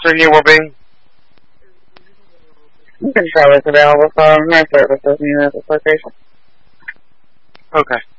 answering you will be? Control is available for my services near this location. Okay.